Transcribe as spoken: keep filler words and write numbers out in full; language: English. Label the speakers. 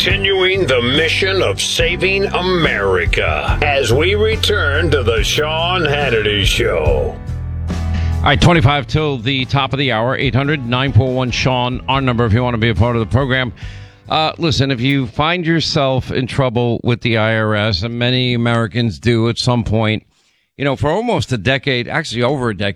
Speaker 1: continuing the mission of saving America as we return to the Sean Hannity Show.
Speaker 2: All right, twenty-five till the top of the hour, eight hundred nine four one Sean, our number if you want to be a part of the program. Uh, listen, if you find yourself in trouble with the I R S, and many Americans do at some point, you know, for almost a decade, actually over a decade,